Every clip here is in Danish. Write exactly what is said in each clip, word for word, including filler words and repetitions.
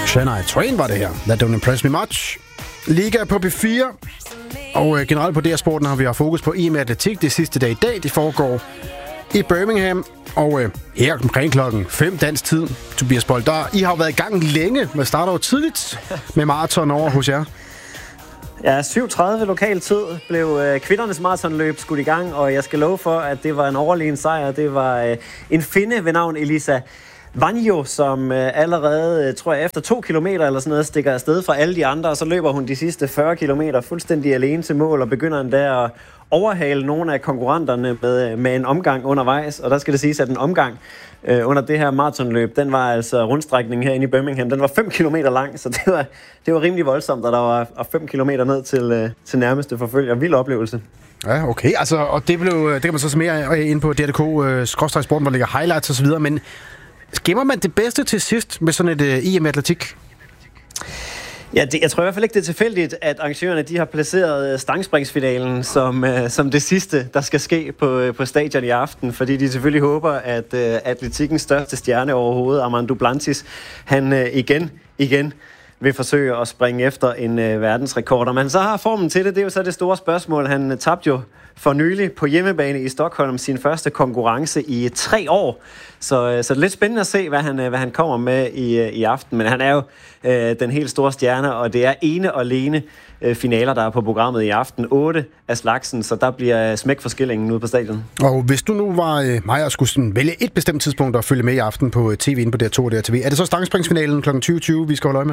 Shania Twain var det her. That don't impress me much. Liga på B fire. Og øh, generelt på D R Sporten har vi haft fokus på E M Atletik det sidste dag i dag. Det foregår i Birmingham. Og øh, her omkring klokken fem dansk tid, Tobias Bold, der I har jo været i gang længe. Man starter jo tidligt med maraton over hos jer. Ja, syv tredive lokal tid blev øh, kvindernes maratonløb skudt i gang, og jeg skal love for, at det var en overlegen sejr. Det var øh, en finne ved navn Elisa Vanjo, som øh, allerede, tror jeg, efter to kilometer eller sådan noget, stikker afsted fra alle de andre, og så løber hun de sidste fyrre kilometer fuldstændig alene til mål, og begynder endda at overhale nogle af konkurrenterne med, med en omgang undervejs. Og der skal det siges, at en omgang øh, under det her maratonløb, den var altså rundstrækningen herinde i Birmingham, den var fem kilometer lang, så det var, det var rimelig voldsomt, og der var fem kilometer ned til, øh, til nærmeste forfølger. Vild oplevelse. Ja, okay. Altså, og det, blev, det kan man så se mere ind på D R punktum D K, Sporten, hvor der ligger highlights og så videre, men gemmer man det bedste til sidst med sådan et uh, E M Atletik? Ja, det, jeg tror i hvert fald ikke, det er tilfældigt, at arrangørerne de har placeret stangspringsfinalen som, uh, som det sidste, der skal ske på, uh, på stadion i aften, fordi de selvfølgelig håber, at uh, atletikkens største stjerne overhovedet, Armand Duplantis, han uh, igen, igen vil forsøge at springe efter en uh, verdensrekord. Om han så har formen til det, det er jo så det store spørgsmål. Han uh, tabte jo for nylig på hjemmebane i Stockholm sin første konkurrence i tre år. Så, så det er lidt spændende at se, hvad han, hvad han kommer med i, i aften. Men han er jo øh, den helt store stjerne, og det er ene og alene øh, finaler, der er på programmet i aften. Otte af slagsen, så der bliver smæk for skillingen ude på stadion. Og hvis du nu var øh, mig og skulle sådan vælge et bestemt tidspunkt at følge med i aften på T V inde på D R to og D R T V, er det så stangspringsfinalen klokken tyve tyve, vi skal holde øje med?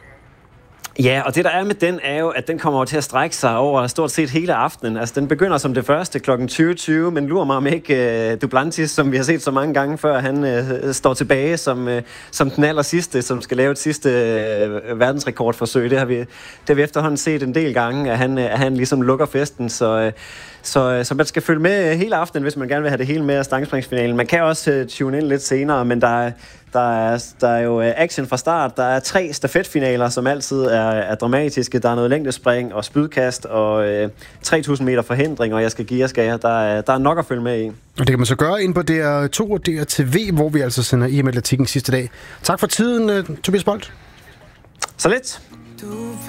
Ja, og det der er med den, er jo, at den kommer til at strække sig over stort set hele aftenen. Altså, den begynder som det første klokken tyve tyve, men lurer mig om ikke uh, Duplantis, som vi har set så mange gange før, han uh, står tilbage som, uh, som den aller sidste, som skal lave et sidste uh, verdensrekordforsøg. Det har, vi, det har vi efterhånden set en del gange, at han, uh, at han ligesom lukker festen, så... Uh, Så, så man skal følge med hele aftenen, hvis man gerne vil have det hele med af stangspringsfinalen. Man kan også uh, tune ind lidt senere, men der er, der, er, der er jo action fra start. Der er tre stafetfinaler, som altid er, er dramatiske. Der er noget længdespring og spydkast og uh, tre tusind meter forhindring, og jeg skal give jer skal jeg. Der er, der er nok at følge med i. Og det kan man så gøre ind på D R to og D R T V, hvor vi altså sender E M Atletikken sidste dag. Tak for tiden, uh, Tobias Bold. Så lidt.